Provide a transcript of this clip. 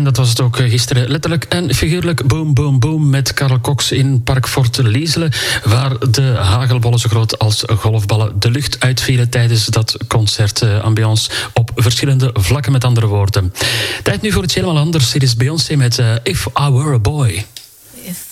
En dat was het ook gisteren letterlijk en figuurlijk. Boom, boom, boom met Karel Cox in Park Fort Lieselen, waar de hagelbollen zo groot als golfballen de lucht uitvielen tijdens dat concert. Ambiance op verschillende vlakken, met andere woorden. Tijd nu voor iets helemaal anders. Hier is Beyoncé met If I Were a Boy. If